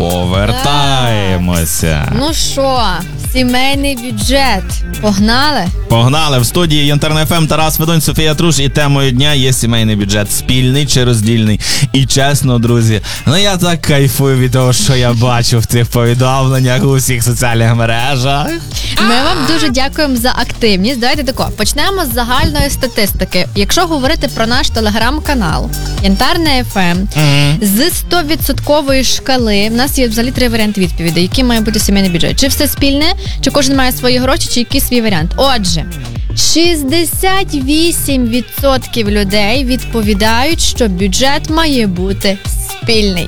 Повертаємося. Ну що, сімейний бюджет. Погнали? Погнали. В студії Янтарна ФМ Тарас Федунь, Софія Труш. І темою дня є сімейний бюджет. Спільний чи роздільний. І чесно, друзі, я так кайфую від того, що я бачу в цих повідомленнях у всіх соціальних мережах. Ми вам дуже дякуємо за активність. Давайте тако, почнемо з загальної статистики. Якщо говорити про наш телеграм-канал Янтарна ФМ, з 100% шкали в нас є взагалі 3 варіанти відповідей, який має бути сімейний бюджет. Чи все спільне, чи кожен має свої гроші, чи якийсь свій варіант. Отже, 68% людей відповідають, що бюджет має бути спільний.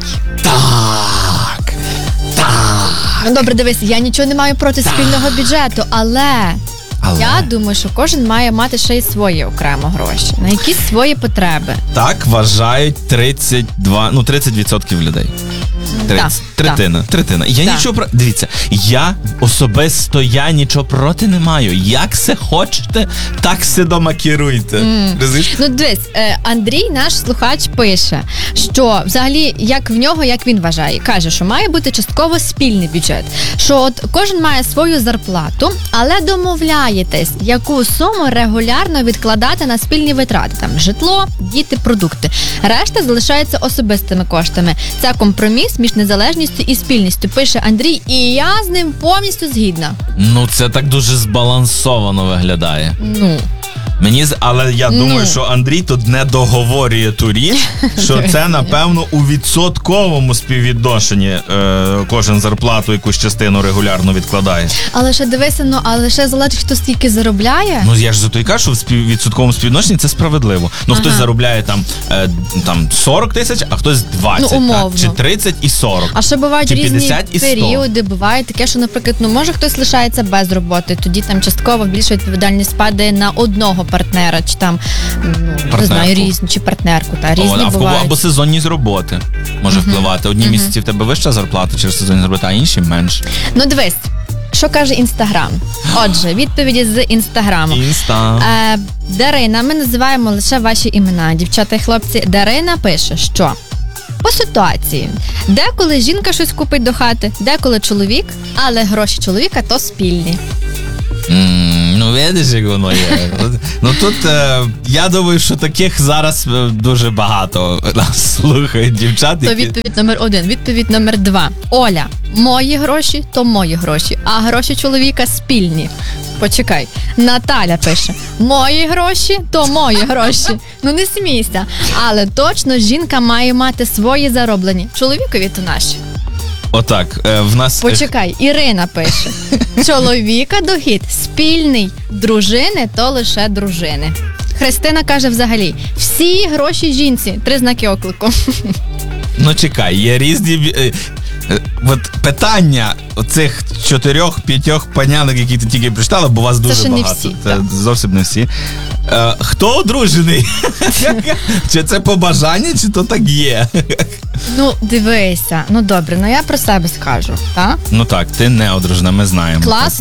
Так. Ну добре, дивись, я нічого не маю проти спільного бюджету, але я думаю, що кожен має мати ще й свої окремо гроші, на якісь свої потреби. Так вважають 30% людей. Третина. Дивіться, я особисто нічого проти не маю. Як се хочете, так се дома керуйте. Ну дивись, Андрій, наш слухач, пише, що взагалі, як в нього, як він вважає, каже, що має бути частково спільний бюджет. Що от кожен має свою зарплату, але домовляєтесь, яку суму регулярно відкладати на спільні витрати. Там житло, діти, продукти. Решта залишається особистими коштами. Це компроміс між незалежністю і спільністю, пише Андрій, і я з ним повністю згідна. Ну, це так дуже збалансовано виглядає. Але я думаю, що Андрій тут не договорює ту річ, що це, напевно, у відсотковому співвідношенні кожен зарплату якусь частину регулярно відкладає. Але ще дивися, але ще залежить, хто стільки заробляє. Ну, я ж зато й кажу, що в відсотковому співвідношенні це справедливо. Хтось заробляє там 40 тисяч, а хтось 20, умовно. Чи 30 і 40. А ще бувають різні і періоди, буває таке, що, наприклад, може хтось лишається без роботи, тоді там частково більше відповідальність падає на одного партнера, чи там, не знаю, різні, чи партнерку, різні бувають. Або сезонність роботи може впливати. Одні місяці в тебе вища зарплата через сезонність роботи, а інші менше. Ну, дивись, що каже Інстаграм? Отже, відповіді з Інстаграму. Дарина, ми називаємо лише ваші імена, дівчата і хлопці. Дарина пише, що по ситуації, деколи жінка щось купить до хати, деколи чоловік, але гроші чоловіка то спільні. Ну, видиш, як воно є. Ну, тут, я думаю, що таких зараз дуже багато нас слухають дівчат. То відповідь номер 1. Відповідь номер 2. Оля, мої гроші, то мої гроші, а гроші чоловіка спільні. Почекай. Наталя пише, мої гроші, то мої гроші. Ну, не смійся. Але точно жінка має мати свої зароблені. Чоловікові то наші. Отак, в нас... Почекай, Ірина пише. Чоловіка дохід спільний, дружини то лише дружини. Христина каже взагалі, всі гроші жінці. 3 знаки оклику. Ну чекай, є різні... От питання оцих 4-5 панянок, які ти тільки прочитала, бо вас дуже багато. Це не всі. Це зовсім не всі. Хто одружений? Чи це по бажанню, чи то так є? Ну, дивися. Ну, добре, я про себе скажу, так? Ну так, ти не одружена, ми знаємо.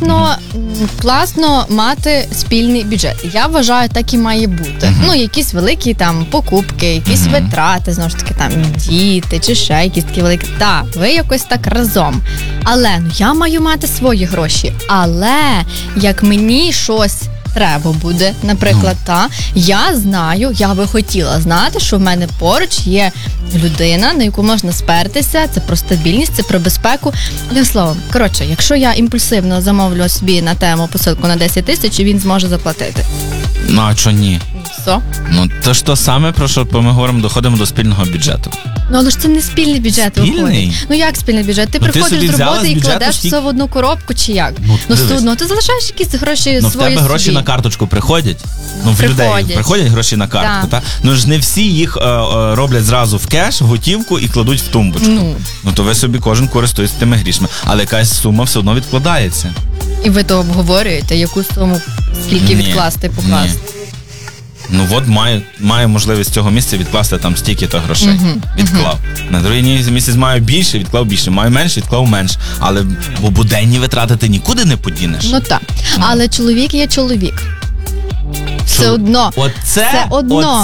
Класно мати спільний бюджет. Я вважаю, так і має бути. Ну, якісь великі там покупки, якісь витрати, знову ж таки, там, діти, чи ще якісь такі великі. Так, ви якось так разом. Але я маю мати свої гроші. Але як мені щось треба буде, наприклад, я знаю, я би хотіла знати, що в мене поруч є людина, на яку можна спертися, це про стабільність, це про безпеку. Одним словом, коротше, якщо я імпульсивно замовлю собі на тему посилку на 10 тисяч, він зможе заплатити. Ну, а чого ні? Що? Ну, то ж то саме, про що ми говоримо, доходимо до спільного бюджету. Ну, але ж це не спільний бюджет. Спільний? Ну, як спільний бюджет? Ти приходиш з роботи і кладеш все в одну коробку, чи як? Ну, судно, ти залишаєш якісь гроші свої собі. Ну, в тебе гроші на карточку приходять? Ну, в людей приходять гроші на картку, так? Ну, ж не всі їх роблять зразу в кеш, в готівку і кладуть в тумбочку. Ну, то ви собі кожен користується тими грішми. Але якась сума все одно відкладається. І ви то обговорюєте, яку суму, скільки відкласти, покласти? Ну от маю можливість цього місяця відкласти там стільки-то грошей. Відклав. На другий місяць маю більше, відклав більше. Маю менше, відклав менше. Але бо буденні витрати ти нікуди не подінеш. Ну так. Але чоловік є чоловік. Все одно. Оце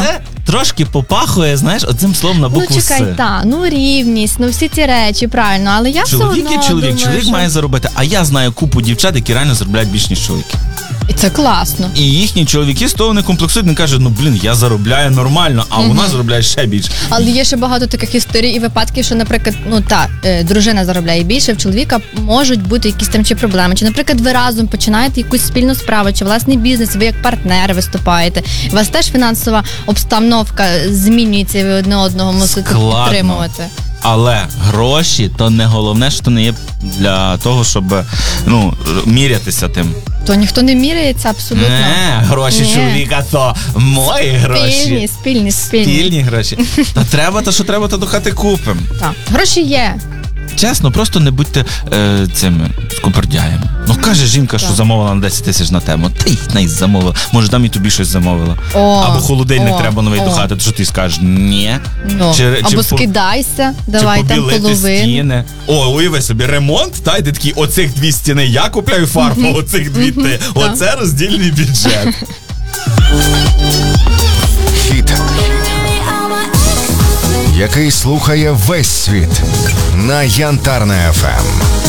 трошки попахує, знаєш, оцим словом на букву Ну, чекай, рівність, всі ці речі, правильно, але я чоловік все одно є чоловік, думаю, чоловік що... має заробити, а я знаю купу дівчат, які реально заробляють більш, ніж чоловіки. І це класно. І їхні чоловіки з того не комплексують, не кажуть, я заробляю нормально, а вона заробляє ще більше. Але є ще багато таких історій і випадків, що, наприклад, дружина заробляє більше, в чоловіка можуть бути якісь там чи проблеми. Чи, наприклад, ви разом починаєте якусь спільну справу, чи власний бізнес, ви як партнери виступаєте. У вас теж фінансова обстановка змінюється, і ви одне одного мусите підтримувати. Але гроші то не головне, що не є для того, щоб мірятися тим. То ніхто не міряється абсолютно. Не, гроші чоловіка то мої гроші. Спільні гроші. Та треба, то що треба, то до хати купимо. Так, гроші є. Чесно, просто не будьте цими скупердяями. Каже жінка, що замовила на 10 тисяч на тему. Та й не замовила. Може, там і тобі щось замовила. Або холодильник треба новий до хати. То що ти скажеш? Ні. Або скидайся, давай там половину. Стіни. Уяви собі, ремонт, та й ти такий, оцих 2 стіни я купляю фарбу, оцих 2 ти. Оце роздільний бюджет. Хіт, який слухає весь світ на Янтарна FM.